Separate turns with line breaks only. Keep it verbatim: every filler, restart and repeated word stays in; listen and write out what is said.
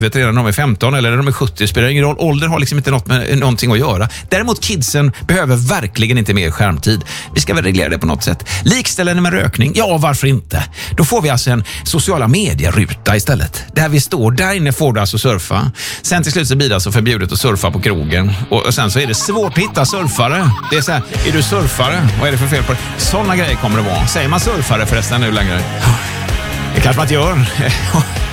vet redan om de är femton eller när de är sjuttio, spelar ingen roll. Ålder har liksom inte något med någonting att göra. Däremot kidsen behöver verkligen inte mer skärmtid. Vi ska väl reglera det på något sätt. Likställa det med rökning? Ja, varför inte? Då får vi alltså en sociala medieruta istället. Där vi står, där inne får du alltså surfa. Sen till slut så blir det alltså förbjudet att surfa på krogen. Och, och sen så är det svårt att hitta surfare. Det är så här, är du surfare? Vad är det för fel på det? Sådana grejer kommer det vara. Säger man surfare förresten nu längre? Det kanske man inte gör.